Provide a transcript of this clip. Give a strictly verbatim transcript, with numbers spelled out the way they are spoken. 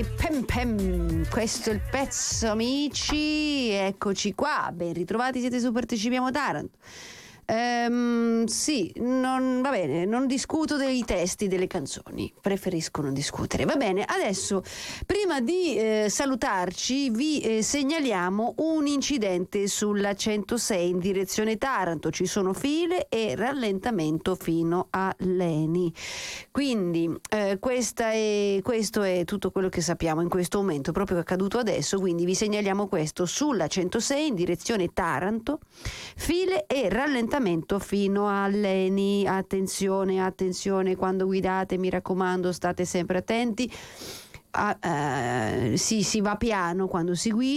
Pem Pem, questo è il pezzo, amici, eccoci qua, ben ritrovati, siete su Partecipiamo Taranto. Ehm, sì, non, va bene, non discuto dei testi delle canzoni, preferisco non discutere. Va bene, adesso prima di eh, salutarci vi eh, segnaliamo un incidente sulla centosei in direzione Taranto, ci sono file e rallentamento fino a Leni. Quindi eh, questa è, questo è tutto quello che sappiamo in questo momento, proprio accaduto adesso, quindi vi segnaliamo questo sulla centosei in direzione Taranto, file e rallentamento fino a Leni. Attenzione, attenzione quando guidate, mi raccomando, state sempre attenti. Ah, eh, si, si va piano quando si guida.